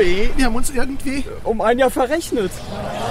Joey, wir haben uns irgendwie um ein Jahr verrechnet.